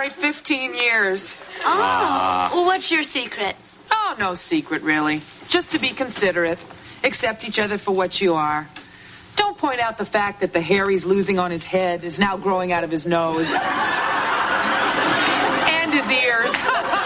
married 15 years. Oh. Well, what's your secret? Oh, no secret, really. Just to be considerate. Accept each other for what you are. Don't point out the fact that the hair he's losing on his head is now growing out of his nose. And his ears.